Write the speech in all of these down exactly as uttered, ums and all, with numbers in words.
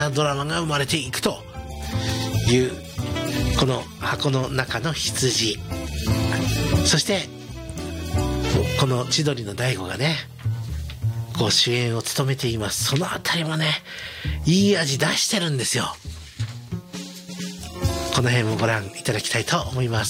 ドラマが生まれていくというこの箱の中の羊、そしてこの千鳥の大悟がねこう主演を務めています。そのあたりもねいい味出してるんですよ。この辺もご覧いただきたいと思います。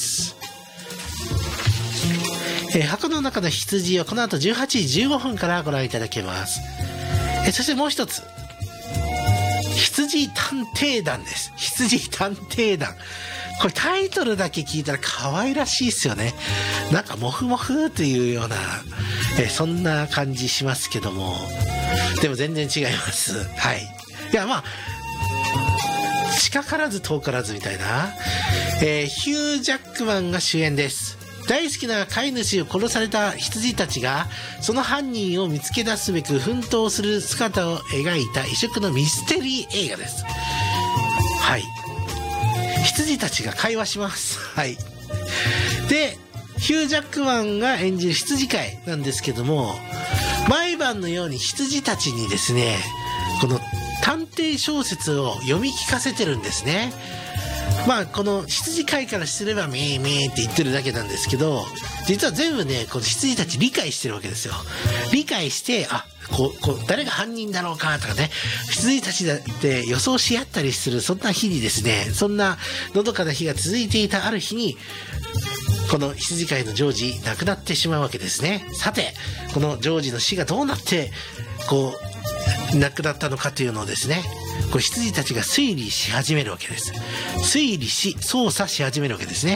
えー、箱の中の羊をこの後じゅうはちじじゅうごふんからご覧いただけます。えー、そしてもう一つ、羊探偵団です。羊探偵団、これタイトルだけ聞いたら可愛らしいですよね。なんかモフモフっていうような、えー、そんな感じしますけども、でも全然違います。はい。いや、まあ近からず遠からずみたいな、えー、ヒュー・ジャックマンが主演です。大好きな飼い主を殺された羊たちがその犯人を見つけ出すべく奮闘する姿を描いた異色のミステリー映画です。はい。羊たちが会話します。はい。で、ヒュー・ジャックマンが演じる羊飼いなんですけども、毎晩のように羊たちにですね、この探偵小説を読み聞かせてるんですね。まあこの羊飼いからすればミーミーって言ってるだけなんですけど、実は全部ねこの羊たち理解してるわけですよ。理解して、あ、こうこう誰が犯人だろうかとかね、羊たちだって予想し合ったりする、そんな日にですね、そんなのどかな日が続いていたある日に、この羊飼いのジョージ亡くなってしまうわけですね。さてこのジョージの死がどうなってこう亡くなったのかというのをですね、これ羊たちが推理し始めるわけです。推理し捜査し始めるわけですね。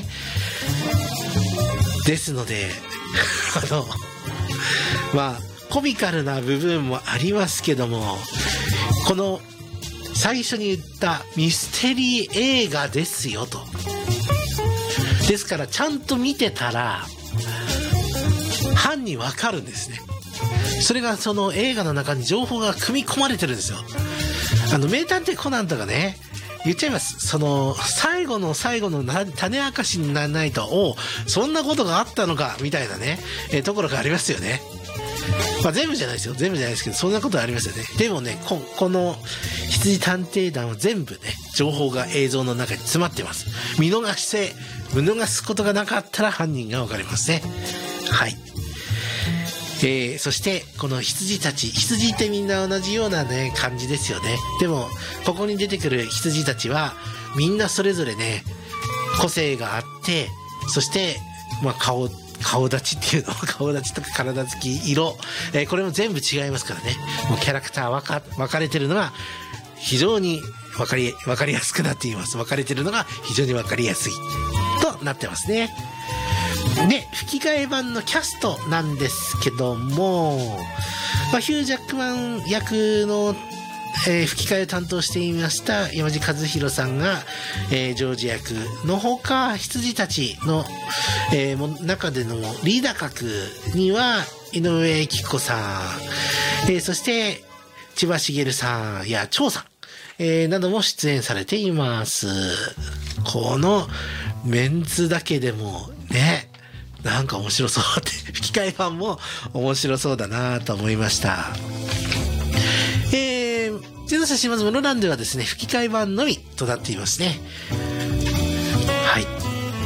ですのであのまあコミカルな部分もありますけども、この最初に言ったミステリー映画ですよと。ですからちゃんと見てたら犯人わかるんですね。それがその映画の中に情報が組み込まれてるんですよ。あの名探偵コナンとかね、言っちゃいます。その最後の最後の種明かしにならないと、おうそんなことがあったのかみたいなね、えー、ところがありますよね。まあ全部じゃないですよ、全部じゃないですけど、そんなことありますよね。でもね、ここの羊探偵団は全部ね情報が映像の中に詰まってます。見逃して見逃すことがなかったら犯人が分かりますね。はい。えー、そしてこの羊たち、羊ってみんな同じようなね感じですよね。でもここに出てくる羊たちはみんなそれぞれね個性があって、そしてまあ顔顔立ちっていうの顔立ちとか体つき、色、えー、これも全部違いますからね。もうキャラクター分か分かれてるのが非常に分かり分かりやすくなっています。分かれてるのが非常に分かりやすいとなってますね。で、吹き替え版のキャストなんですけども、まあ、ヒュー・ジャックマン役の、えー、吹き替えを担当していました山地和弘さんが、えー、ジョージ役のほか、羊たちの、えー、中でのリーダー格には井上貴子さん、えー、そして千葉茂さんや張さん、えー、なども出演されています。このメンツだけでもね、なんか面白そうって吹き替え版も面白そうだなと思いました。えー、自動車島津室蘭ではですね吹き替え版のみとなっていますね。はい、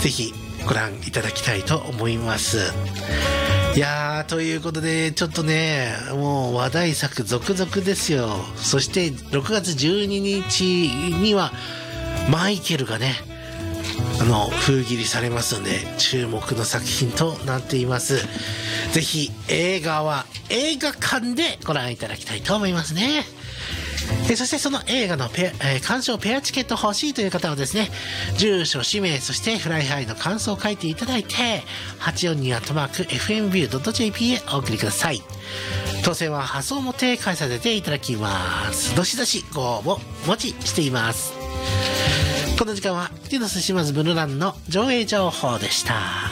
ぜひご覧いただきたいと思います。いやー、ということでちょっとねもう話題作続々ですよ。そしてろくがつじゅうににちにはマイケルがねあの封切りされますので注目の作品となっています。ぜひ映画は映画館でご覧いただきたいと思いますね。えそしてその映画のペ、えー、鑑賞ペアチケット欲しいという方はですね、住所氏名そしてフライハイの感想を書いていただいて はちよんに アットマーク エフエムビュー ドット ジェーピー へお送りください。当選は発送も手返させていただきます。どしどしご応募お待ちしています。この時間はティノス島津ブルランの上映情報でした。